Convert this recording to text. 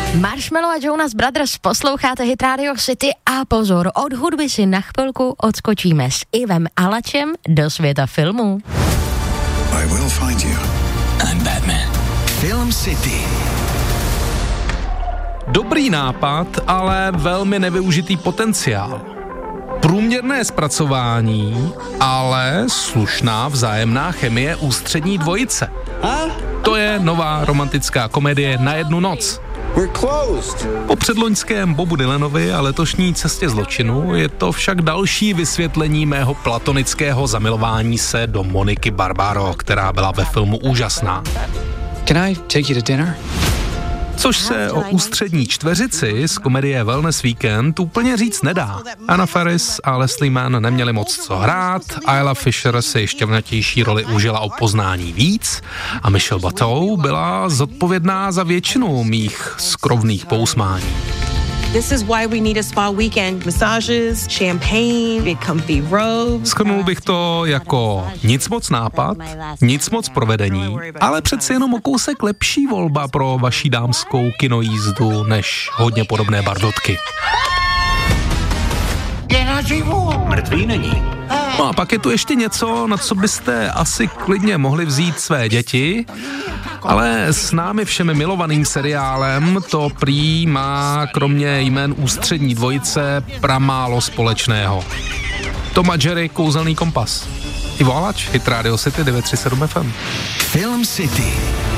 Marshmello a Jonas Brothers, posloucháte Hit Radio City a pozor, od hudby si na chvilku odskočíme s Ivem Alačem do světa filmu. I will find you. I'm Batman. Film City. Dobrý nápad, ale velmi nevyužitý potenciál. Průměrné zpracování, ale slušná vzájemná chemie ústřední dvojice. To je nová romantická komedie Na jednu noc. Po předloňském Bobu Dylanovi a letošní Cestě zločinu je to však další vysvětlení mého platonického zamilování se do Moniky Barbaro, která byla ve filmu úžasná. Can I take you to dinner? Což se o ústřední čtveřici z komedie Wellness Weekend úplně říct nedá. Anna Faris a Leslie Mann neměli moc co hrát, Isla Fisher si šťavnatější roli užila o poznání víc a Michelle Buteau byla zodpovědná za většinu mých skrovných pousmání. This is why we need a spa weekend. Massages, champagne, big comfy robes. Shrnul bych to jako nic moc nápad, nic moc provedení, ale přeci jenom o kousek lepší volba pro vaši dámskou kinojízdu než hodně podobné bardotky. Je naživu. Mrtvý není. No a pak je tu ještě něco, na co byste asi klidně mohli vzít své děti, ale s námi všemi milovaným seriálem to prý má kromě jmen ústřední dvojice pramálo společného. Tom a Jerry, kouzelný kompas. Ivo Alač, Hit Radio City 937 FM. Film City.